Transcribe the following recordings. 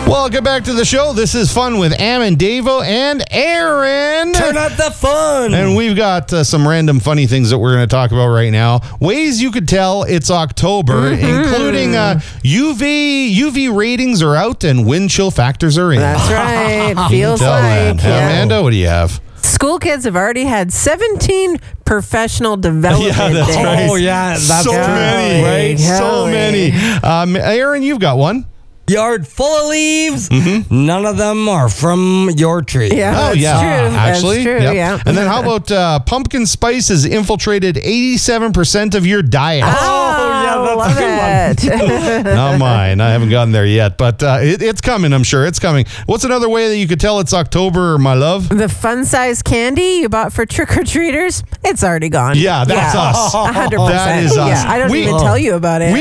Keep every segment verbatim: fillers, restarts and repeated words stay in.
Welcome back to the show. This is Fun with Am and Davo and Aaron. Turn up the fun. And we've got uh, some random funny things that we're going to talk about right now. Ways you could tell it's October, mm-hmm. including uh, U V U V ratings are out and wind chill factors are in. That's right. Feels like. Yeah. Amanda, what do you have? School kids have already had seventeen professional development yeah, that's days. right. Oh, yeah. That's so many. right. So many. Um, Aaron, you've got one. Yard full of leaves. Mm-hmm. None of them are from your tree. Yeah, oh, that's yeah. true. Actually, that's true. Yep. Yeah. And then how about uh, pumpkin spice has infiltrated eighty-seven percent of your diet? Oh, yeah, that's love a good it. Not mine. I haven't gotten there yet, but uh, it, it's coming. I'm sure it's coming. What's another way that you could tell it's October, my love? The fun size candy you bought for trick or treaters, it's already gone. Yeah, that's yeah. us. A hundred percent. That is us. Yeah, I don't We- even tell you about it. We,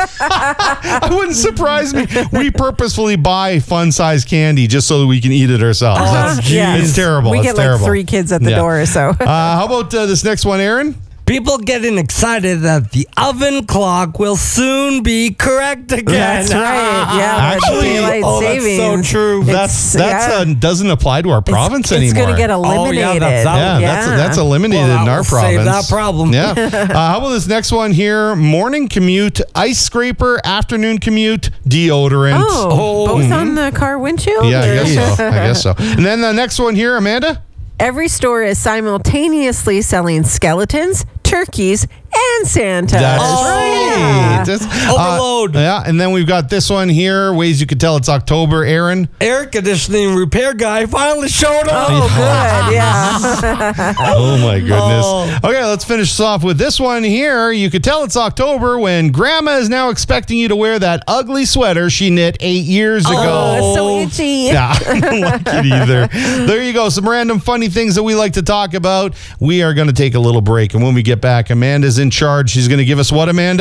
I wouldn't surprise me. We purposefully buy fun size candy just so that we can eat it ourselves. Uh-huh. That's, Yeah. It's terrible. We it's get terrible. like three kids at the Yeah. door, so. Uh, how about uh, this next one, Aaron? People getting excited that the oven clock will soon be correct again. That's right. Yeah, Actually, daylight oh, that's so savings. true. That's It's- that's yeah. uh, doesn't apply to our province it's, anymore. It's going to get Oh, yeah, eliminated. that's out. Yeah, that's that's eliminated Well, that in our will province. save that problem. Yeah. Uh, how about this next one here? Morning commute, ice scraper, afternoon commute, deodorant. Oh, Oh. both on the car windshield? Yeah, I or- guess so. I guess so. And then the next one here, Amanda. Every store is simultaneously selling skeletons, turkeys, and Santa. That's Oh, right. yeah. That's- Overload. Uh, yeah, and then we've got this one here. Ways you could tell it's October, Aaron. Air conditioning repair guy finally showed up. Oh, good. Yeah. Oh my goodness. Oh. Okay, let's finish this off with this one here. You could tell it's October when Grandma is now expecting you to wear that ugly sweater she knit eight years ago. Oh, it's so itchy. Yeah, I don't like it either. There you go. Some random funny things that we like to talk about. We are going to take a little break, and when we get back, Amanda's in charge. She's going to give us what, Amanda?